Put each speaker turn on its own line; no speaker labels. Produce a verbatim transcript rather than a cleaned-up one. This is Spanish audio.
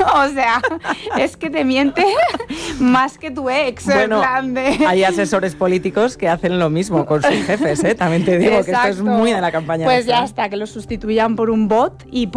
O sea, es que te miente más que tu ex.
Bueno,
en plan de...
hay asesores políticos que hacen lo mismo con sus jefes, ¿eh? También te digo
Exacto.
que esto es muy de la campaña.
Pues
electoral.
ya está, que lo sustituyan por un bot y